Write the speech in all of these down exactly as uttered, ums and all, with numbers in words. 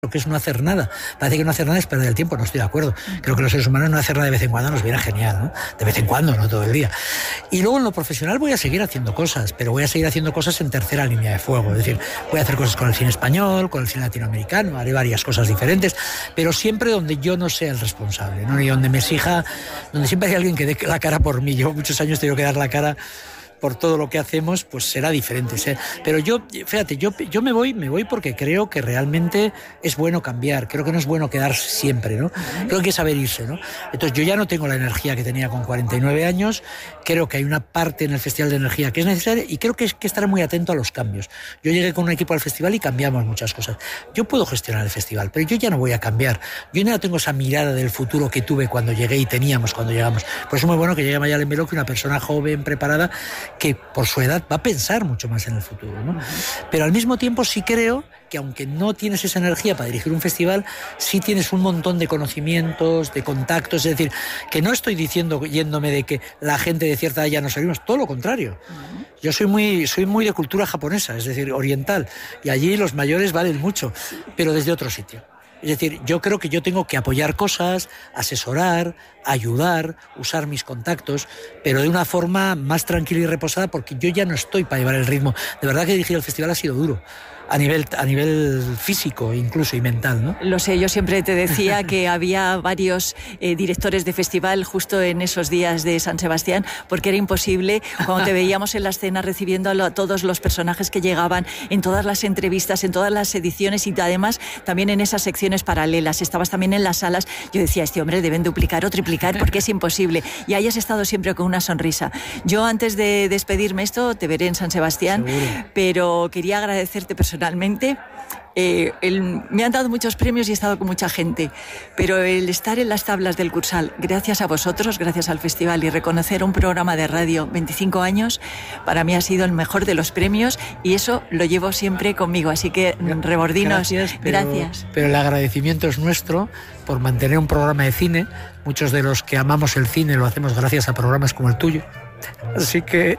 Lo que es no hacer nada. Parece que no hacer nada es perder el tiempo, no estoy de acuerdo. Creo que los seres humanos no hacer nada de vez en cuando nos viene genial, ¿no? De vez en cuando, no todo el día. Y luego en lo profesional voy a seguir haciendo cosas, pero voy a seguir haciendo cosas en tercera línea de fuego. Es decir, voy a hacer cosas con el cine español, con el cine latinoamericano, haré varias cosas diferentes, pero siempre donde yo no sea el responsable, ¿no? Y donde me exija, donde siempre hay alguien que dé la cara por mí. Yo muchos años tengo que dar la cara por todo lo que hacemos, pues será diferente. ¿sí? Pero yo, fíjate, yo, yo me voy, me voy porque creo que realmente es bueno cambiar, creo que no es bueno quedarse siempre, ¿no? Creo que hay que saber irse, ¿no? Entonces yo ya no tengo la energía que tenía con cuarenta y nueve años, creo que hay una parte en el Festival de Energía que es necesaria y creo que es que estar muy atento a los cambios. Yo llegué con un equipo al festival y cambiamos muchas cosas. Yo puedo gestionar el festival, pero yo ya no voy a cambiar. Yo ya no tengo esa mirada del futuro que tuve cuando llegué y teníamos cuando llegamos. Por eso es muy bueno que llegue Mayalen Beló, que una persona joven, preparada, que por su edad va a pensar mucho más en el futuro, ¿no? Pero al mismo tiempo sí creo que aunque no tienes esa energía para dirigir un festival, sí tienes un montón de conocimientos, de contactos, es decir, que no estoy diciendo, yéndome de que la gente de cierta edad ya no salimos, todo lo contrario. Yo soy muy, soy muy de cultura japonesa, es decir, oriental, y allí los mayores valen mucho, pero desde otro sitio. Es decir, yo creo que yo tengo que apoyar cosas, asesorar, ayudar, usar mis contactos, pero de una forma más tranquila y reposada, porque yo ya no estoy para llevar el ritmo. De verdad que dirigir el festival ha sido duro. A nivel, a nivel físico incluso y mental, ¿no? Lo sé, yo siempre te decía que había varios eh, directores de festival justo en esos días de San Sebastián, porque era imposible, cuando te veíamos en la escena recibiendo a, lo, a todos los personajes que llegaban, en todas las entrevistas, en todas las ediciones y además también en esas secciones paralelas, estabas también en las salas, yo decía, este hombre deben duplicar o triplicar porque es imposible, y hayas estado siempre con una sonrisa. Yo antes de despedirme esto, te veré en San Sebastián, seguro, pero quería agradecerte personalmente. Realmente eh, el, me han dado muchos premios y he estado con mucha gente, pero el estar en las tablas del Cursal, gracias a vosotros, gracias al festival, y reconocer un programa de radio veinticinco años, para mí ha sido el mejor de los premios y eso lo llevo siempre conmigo, así que Rebordinos, gracias, pero, gracias. Pero el agradecimiento es nuestro por mantener un programa de cine. Muchos de los que amamos el cine lo hacemos gracias a programas como el tuyo, así que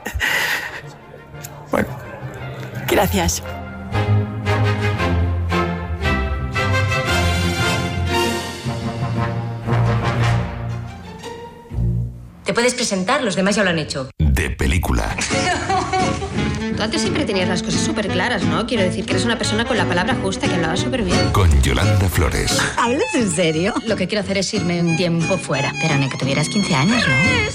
bueno, gracias. Te puedes presentar, los demás ya lo han hecho. De película. Tú antes siempre tenías las cosas súper claras, ¿no? Quiero decir que eres una persona con la palabra justa, que hablaba súper bien. Con Yolanda Flores. ¿Hablas en serio? Lo que quiero hacer es irme un tiempo fuera. Pero ni que tuvieras quince años, ¿no?